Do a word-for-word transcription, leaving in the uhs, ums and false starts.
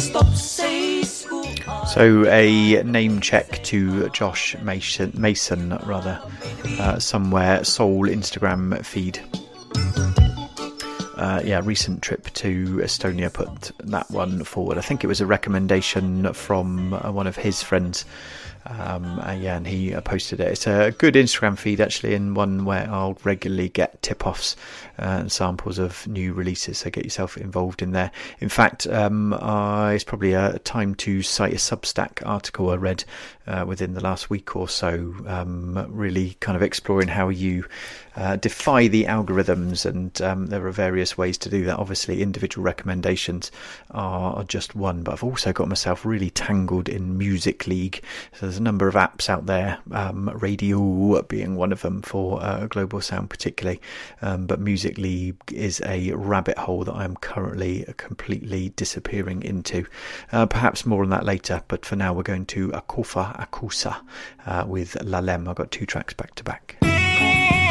So a name check to Josh Mason, Mason rather, uh, somewhere Soul Instagram feed. Uh, yeah, recent trip to Estonia put that one forward. I think it was a recommendation from uh, one of his friends. Um, uh, yeah, and he uh, posted it. It's a good Instagram feed, actually, and one where I'll regularly get tip-offs uh, and samples of new releases, so get yourself involved in there. In fact, um, uh, it's probably a time to cite a Substack article I read uh, within the last week or so, um, really kind of exploring how you uh, defy the algorithms, and um, there are various ways to do that. Obviously, individual recommendations are, are just one, but I've also got myself really tangled in Music League. So there's a number of apps out there, um, Radio being one of them for uh, Global Sound particularly, um, but Music League is a rabbit hole that I'm currently completely disappearing into. Uh, perhaps more on that later, but for now we're going to Akofa Akusa uh, with Lalem. I've got two tracks back to back.